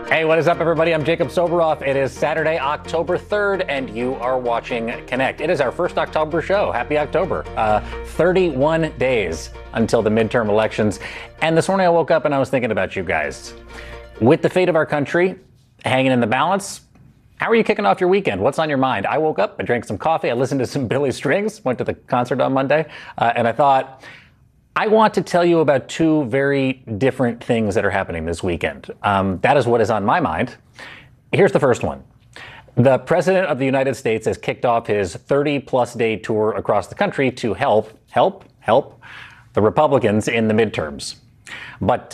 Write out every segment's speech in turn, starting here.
Hey, what is up, everybody? I'm Jacob Soboroff. It is Saturday, October 3rd, and you are watching Connect. It is our first October show. Happy October. 31 days until the midterm elections. And this morning I woke up and I was thinking about you guys. With the fate of our country hanging in the balance, how are you kicking off your weekend? What's on your mind? I woke up, I drank some coffee, I listened to some Billy Strings, went to the concert on Monday, and I thought, I want to tell you about two very different things that are happening this weekend. That is what is on my mind. Here's the first one. The President of the United States has kicked off his 30-plus day tour across the country to help the Republicans in the midterms. But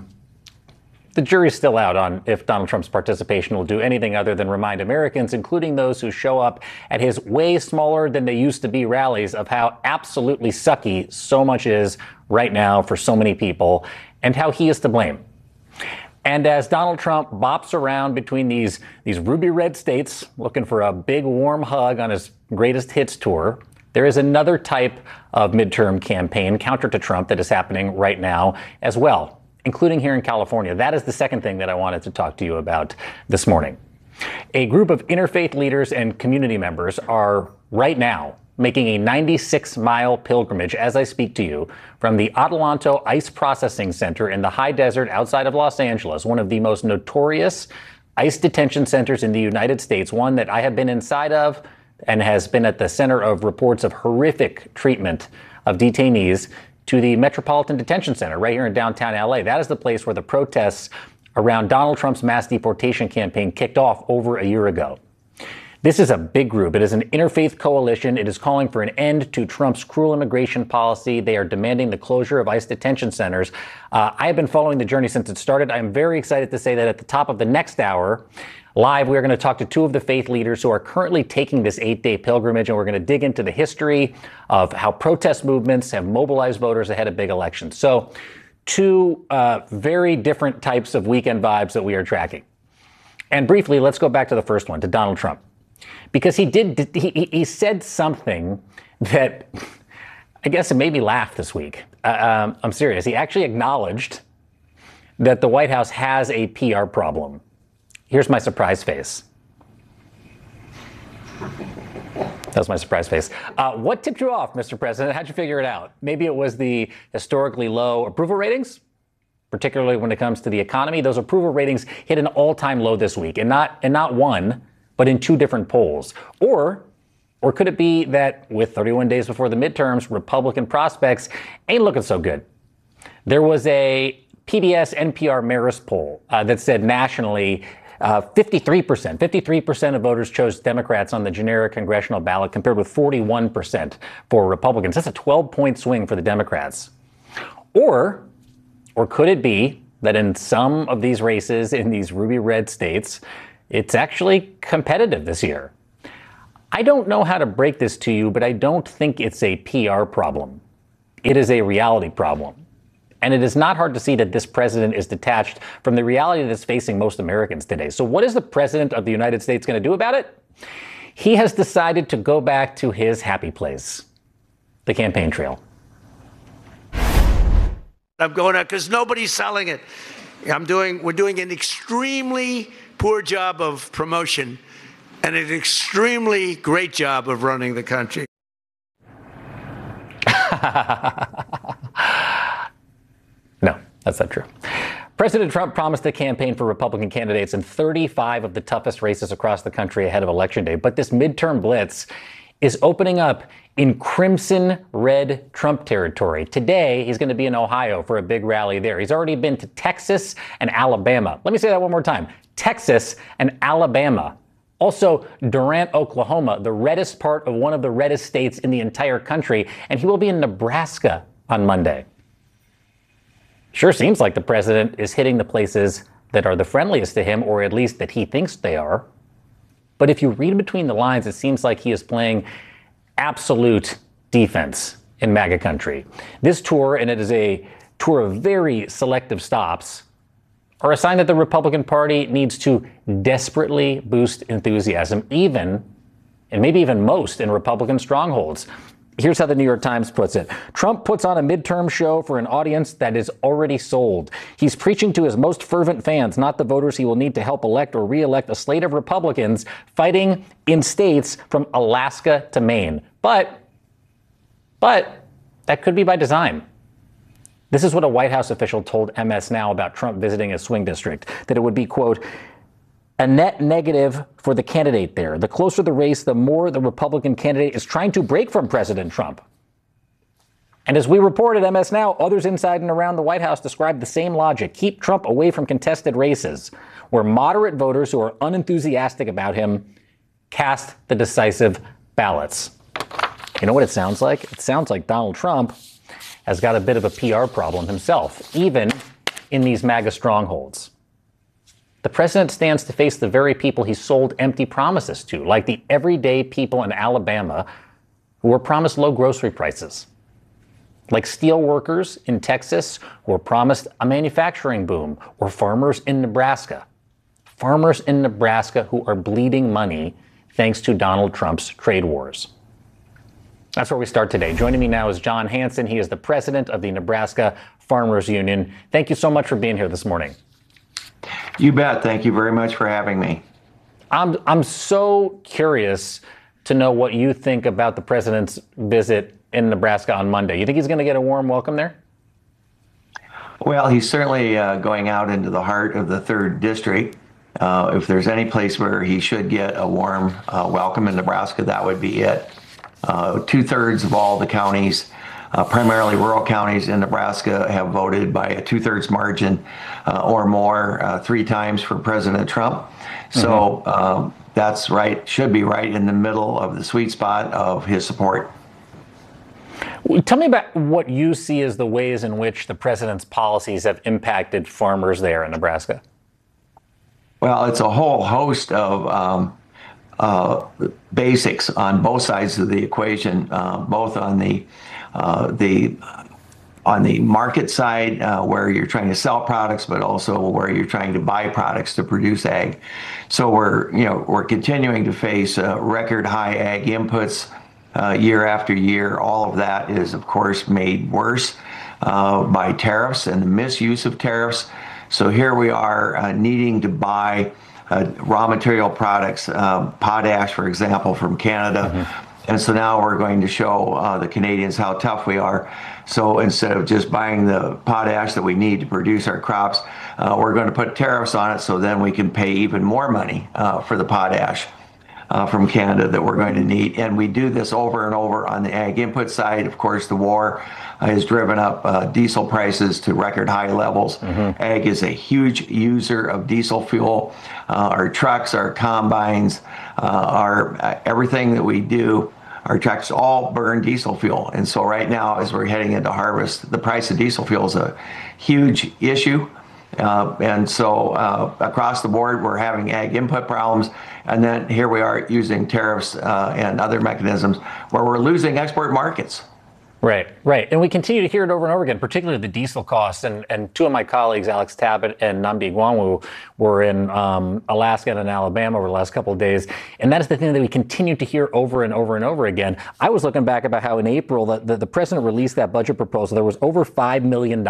the jury's still out on if Donald Trump's participation will do anything other than remind Americans, including those who show up at his way smaller than they used to be rallies, of how absolutely sucky so much is right now for so many people and how he is to blame. And as Donald Trump bops around between these ruby red states looking for a big warm hug on his greatest hits tour, there is another type of midterm campaign counter to Trump that is happening right now as well, including here in California. That is the second thing that I wanted to talk to you about this morning. A group of interfaith leaders and community members are right now making a 96-mile pilgrimage as I speak to you from the Adelanto Ice Processing Center in the high desert outside of Los Angeles, one of the most notorious ICE detention centers in the United States, one that I have been inside of and has been at the center of reports of horrific treatment of detainees, to the Metropolitan Detention Center right here in downtown LA. That is the place where the protests around Donald Trump's mass deportation campaign kicked off over a year ago. This is a big group. It is an interfaith coalition. It is calling for an end to Trump's cruel immigration policy. They are demanding the closure of ICE detention centers. I have been following the journey since it started. I am very excited to say that at the top of the next hour, live, we are going to talk to two of the faith leaders who are currently taking this 8-day pilgrimage, and we're going to dig into the history of how protest movements have mobilized voters ahead of big elections. So two very different types of weekend vibes that we are tracking. And briefly, let's go back to the first one, to Donald Trump. Because he said something that I guess it made me laugh this week. I'm serious. He actually acknowledged that the White House has a PR problem. Here's my surprise face. That was my surprise face. What tipped you off, Mr. President? How'd you figure it out? Maybe it was the historically low approval ratings, particularly when it comes to the economy. Those approval ratings hit an all-time low this week, and not one, but in two different polls. Or could it be that with 31 days before the midterms, Republican prospects ain't looking so good? There was a PBS NPR Marist poll that said nationally 53% of voters chose Democrats on the generic congressional ballot, compared with 41% for Republicans. That's a 12-point swing for the Democrats. Or could it be that in some of these races in these ruby red states, it's actually competitive this year? I don't know how to break this to you, but I don't think it's a PR problem. It is a reality problem. And it is not hard to see that this president is detached from the reality that's facing most Americans today. So what is the president of the United States going to do about it? He has decided to go back to his happy place, the campaign trail. I'm going out because nobody's selling it. We're doing an extremely poor job of promotion and an extremely great job of running the country. No, that's not true. President Trump promised to campaign for Republican candidates in 35 of the toughest races across the country ahead of Election Day. But this midterm blitz is opening up in crimson red Trump territory. Today, he's going to be in Ohio for a big rally there. He's already been to Texas and Alabama. Let me say that one more time. Texas and Alabama. Also, Durant, Oklahoma, the reddest part of one of the reddest states in the entire country. And he will be in Nebraska on Monday. Sure seems like the president is hitting the places that are the friendliest to him, or at least that he thinks they are. But if you read between the lines, it seems like he is playing absolute defense in MAGA country. This tour, and it is a tour of very selective stops, are a sign that the Republican Party needs to desperately boost enthusiasm, even, and maybe even most, in Republican strongholds. Here's how the New York Times puts it. Trump puts on a midterm show for an audience that is already sold. He's preaching to his most fervent fans, not the voters he will need to help elect or re-elect a slate of Republicans fighting in states from Alaska to Maine. But that could be by design. This is what a White House official told MS Now about Trump visiting a swing district, that it would be, quote, a net negative for the candidate there. The closer the race, the more the Republican candidate is trying to break from President Trump. And as we reported at MS Now, others inside and around the White House described the same logic. Keep Trump away from contested races, where moderate voters who are unenthusiastic about him cast the decisive ballots. You know what it sounds like? It sounds like Donald Trump has got a bit of a PR problem himself, even in these MAGA strongholds. The president stands to face the very people he sold empty promises to, like the everyday people in Alabama who were promised low grocery prices, like steel workers in Texas who were promised a manufacturing boom, or farmers in Nebraska. Farmers in Nebraska who are bleeding money thanks to Donald Trump's trade wars. That's where we start today. Joining me now is John Hanson. He is the president of the Nebraska Farmers Union. Thank you so much for being here this morning. You bet. Thank you very much for having me. I'm so curious to know what you think about the president's visit in Nebraska on Monday. You think he's going to get a warm welcome there? Well, he's certainly going out into the heart of the 3rd District. If there's any place where he should get a warm welcome in Nebraska, that would be it. 2/3 of all the counties, primarily rural counties in Nebraska, have voted by a 2/3 margin or more 3 times for President Trump. So that's right, should be right in the middle of the sweet spot of his support. Tell me about what you see as the ways in which the president's policies have impacted farmers there in Nebraska. Well, it's a whole host of basics on both sides of the equation, both on the market side, where you're trying to sell products, but also where you're trying to buy products to produce ag. So we're continuing to face record high ag inputs year after year. All of that is, of course, made worse by tariffs and the misuse of tariffs. So here we are needing to buy raw material products, potash, for example, from Canada. And so now we're going to show the Canadians how tough we are. So instead of just buying the potash that we need to produce our crops, we're going to put tariffs on it, so then we can pay even more money for the potash from Canada that we're going to need. And we do this over and over on the ag input side. Of course, the war has driven up diesel prices to record high levels. Ag is a huge user of diesel fuel. Our trucks, our combines, everything that we do, our trucks all burn diesel fuel. And so right now, as we're heading into harvest, the price of diesel fuel is a huge issue. And so across the board, we're having ag input problems. And then here we are using tariffs and other mechanisms where we're losing export markets. Right. And we continue to hear it over and over again, particularly the diesel costs. And 2 of my colleagues, Alex Tabbitt and Nnamdi Gwanwu, were in Alaska and in Alabama over the last couple of days. And that is the thing that we continue to hear over and over and over again. I was looking back about how in April the president released that budget proposal. There was over $5 million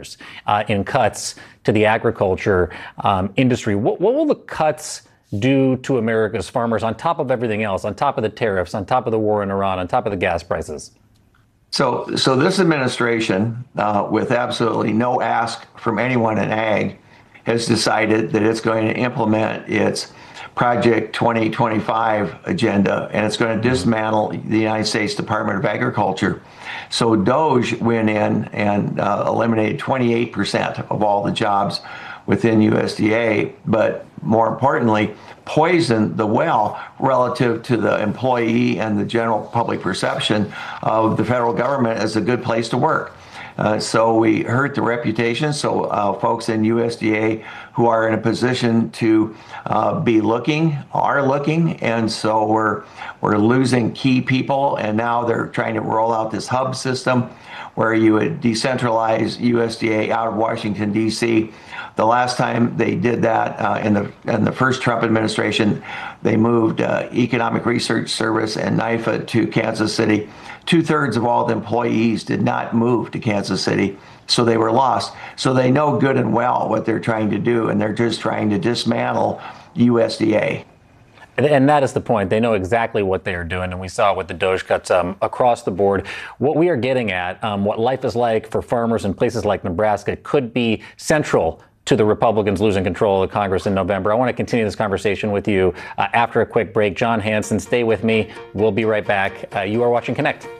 in cuts to the agriculture industry. What will the cuts do to America's farmers on top of everything else, on top of the tariffs, on top of the war in Iran, on top of the gas prices? So this administration, with absolutely no ask from anyone in ag, has decided that it's going to implement its Project 2025 agenda, and it's going to dismantle the United States Department of Agriculture. So DOGE went in and eliminated 28% of all the jobs within USDA, but more importantly, poisoned the well relative to the employee and the general public perception of the federal government as a good place to work. So we hurt the reputation. So folks in USDA who are in a position to be looking are looking, and so we're losing key people. And now they're trying to roll out this hub system where you would decentralize USDA out of Washington, D.C., The last time they did that in the first Trump administration, they moved Economic Research Service and NIFA to Kansas City. 2/3 of all the employees did not move to Kansas City, so they were lost. So they know good and well what they're trying to do, and they're just trying to dismantle USDA. And that is the point. They know exactly what they are doing, and we saw it with the DOGE cuts across the board. What we are getting at, what life is like for farmers in places like Nebraska, could be central to the Republicans losing control of Congress in November. I want to continue this conversation with you after a quick break. John Hanson, stay with me. We'll be right back. You are watching Connect.